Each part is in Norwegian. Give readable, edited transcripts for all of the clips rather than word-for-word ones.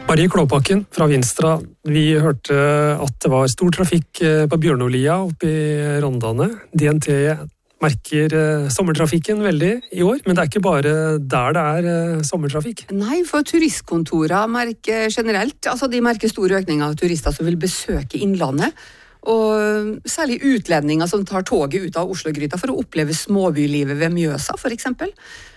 Marie Klåbakken fra Vinstra, vi hørte at det var stor trafikk på Bjørnolia oppe i Rondane. DNT merker sommertrafikken veldig i år, men det er ikke bare der det er sommertrafikk. Nei, for turistkontorene merker generelt, altså de merker store økninger av turister som vil besøke innlandet, og særlig utlendinger som tar toget ut av Oslo-gryta for å oppleve småbylivet ved Mjøsa, for eksempel.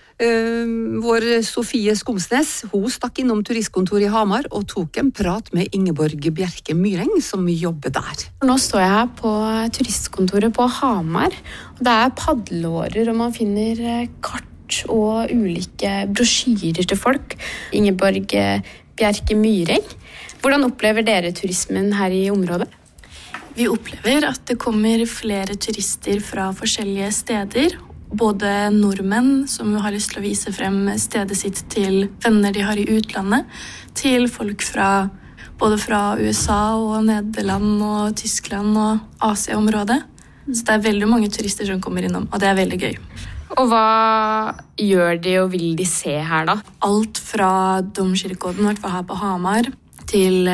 Vår Sofie Skomsnes, hun stakk innom turistkontor i Hamar og tok en prat med Ingeborg Bjerke Myreng, som jobber der. Nå står jeg her på turistkontoret på Hamar, og det er padleårer, og man finner kart og ulike brosjyrer til folk. Ingeborg Bjerke Myreng, hvordan opplever dere turismen her i området? Vi opplever at det kommer flere turister fra forskjellige steder, både nordmenn som har lyst til å vise frem stedet sitt til venner de har i utlandet, til folk både fra USA og Nederland og Tyskland og Asia-området. Så det er veldig mange turister som kommer innom, og det er veldig gøy. Og hva gjør de og vil de se her da? Alt fra Domkirkeodden, i hvert fall her på Hamar, til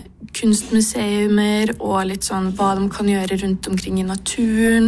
kunstmuseumer og litt sånn hva de kan gjøre rundt omkring i naturen,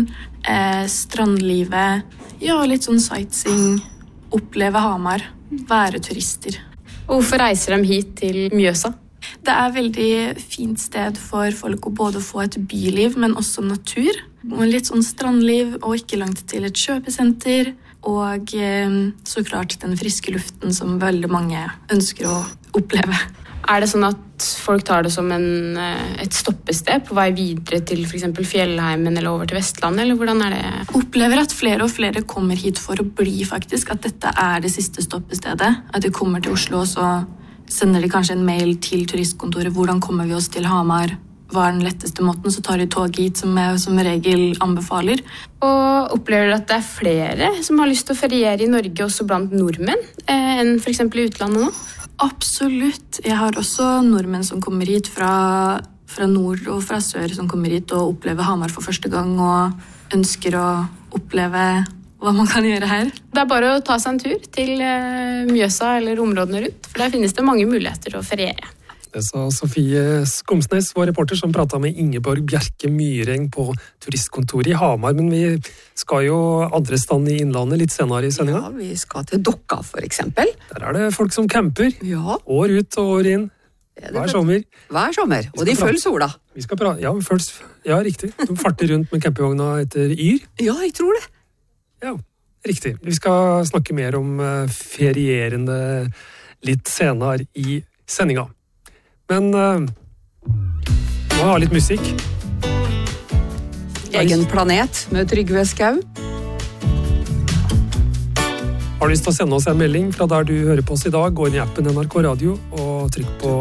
strandlivet, ja, litt sånn sightseeing, oppleve Hamar, være turister. Hvorfor reiser de hit til Mjøsa? Det er et veldig fint sted for folk å både få et byliv, men også natur. Litt sånn strandliv, og ikke langt til et kjøpesenter, og så klart den friske luften som veldig mange ønsker å oppleve. Er det sånn at folk tar det som et stoppested på vei videre til for eksempel Fjellheimen eller over til Vestlandet, eller hvordan er det? Opplever at flere og flere kommer hit for å bli faktisk, at dette er det siste stoppestedet. At de kommer til Oslo, og så sender de kanskje en mail til turistkontoret. Hvordan kommer vi oss til Hamar? Hva er den letteste måten? Så tar de tog hit, som jeg som regel anbefaler. Og opplever du at det er flere som har lyst til å feriere i Norge, også blant nordmenn, enn for eksempel i utlandet nå? Absolutt. Jeg har også nordmenn som kommer hit fra nord og fra sør som kommer hit og opplever Hamar for første gang og ønsker å oppleve hva man kan gjøre her. Det er bare å ta seg en tur til Mjøsa eller områdene rundt, for der finnes det mange muligheter å feriere. Det sa Sofie Skomsnes, vår reporter, som pratet med Ingeborg Bjerke Myreng på turistkontoret i Hamar. Men vi skal jo andre stand i innlandet litt senere i sendingen. Ja, vi skal til Dokka, for eksempel. Der er det folk som camper, år ut og år inn, hver sommer. Hver sommer, og de følger sola. Vi skal prate, ja, riktig. De farter rundt med campingvogna etter Yr. Ja, jeg tror det. Ja, riktig. Vi skal snakke mer om ferierende litt senere i sendingen. Men må ha litt musikk. Egen planet med Trygve Skau. Har du lyst til å sende oss en melding fra der du hører på oss i dag, gå inn i appen NRK Radio og trykk på